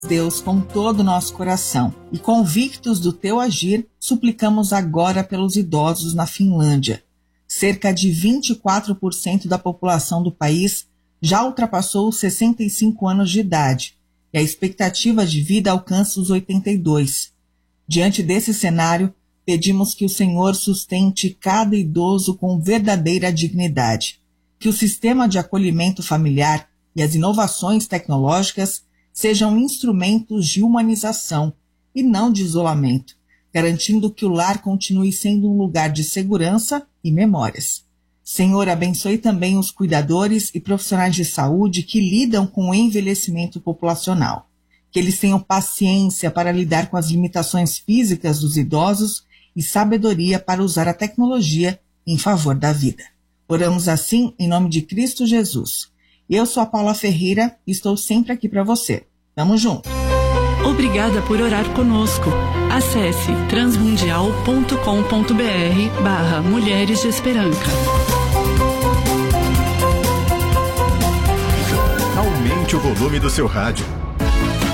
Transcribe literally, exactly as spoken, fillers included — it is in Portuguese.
Deus, com todo o nosso coração e convictos do teu agir, suplicamos agora pelos idosos na Finlândia. Cerca de vinte e quatro por cento da população do país já ultrapassou os sessenta e cinco anos de idade e a expectativa de vida alcança os oitenta e dois. Diante desse cenário, pedimos que o Senhor sustente cada idoso com verdadeira dignidade, que o sistema de acolhimento familiar e as inovações tecnológicas sejam instrumentos de humanização e não de isolamento, garantindo que o lar continue sendo um lugar de segurança e memórias. Senhor, abençoe também os cuidadores e profissionais de saúde que lidam com o envelhecimento populacional, que eles tenham paciência para lidar com as limitações físicas dos idosos e sabedoria para usar a tecnologia em favor da vida. Oramos assim em nome de Cristo Jesus. Eu sou a Paula Ferreira e estou sempre aqui para você. Tamo junto. Obrigada por orar conosco. Acesse transmundial ponto com ponto br barra Mulheres de Esperança. Aumente o volume do seu rádio.